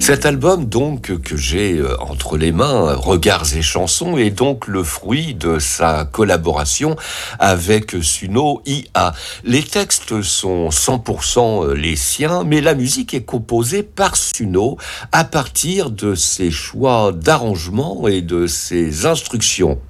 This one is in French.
Cet album donc que j'ai entre les mains, Regards et chansons, est donc le fruit de sa collaboration avec Suno IA. Les textes sont 100% les siens, mais la musique est composée par Suno à partir de ses choix d'arrangement et de ses instructions.